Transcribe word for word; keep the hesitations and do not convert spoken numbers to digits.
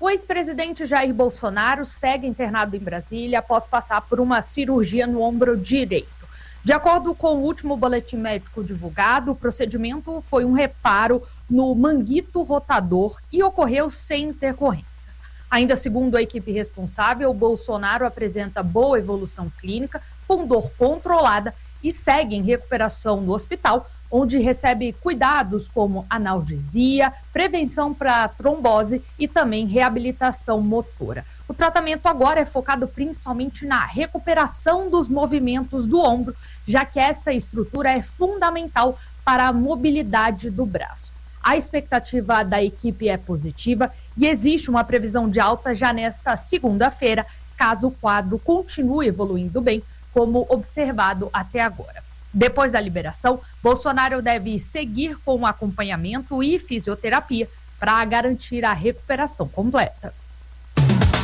O ex-presidente Jair Bolsonaro segue internado em Brasília após passar por uma cirurgia no ombro direito. De acordo com o último boletim médico divulgado, o procedimento foi um reparo no manguito rotador e ocorreu sem intercorrências. Ainda segundo a equipe responsável, Bolsonaro apresenta boa evolução clínica, com dor controlada e segue em recuperação no hospital, onde recebe cuidados como analgesia, prevenção para trombose e também reabilitação motora. O tratamento agora é focado principalmente na recuperação dos movimentos do ombro, já que essa estrutura é fundamental para a mobilidade do braço. A expectativa da equipe é positiva e existe uma previsão de alta já nesta segunda-feira, caso o quadro continue evoluindo bem, como observado até agora. Depois da liberação, Bolsonaro deve seguir com o acompanhamento e fisioterapia para garantir a recuperação completa.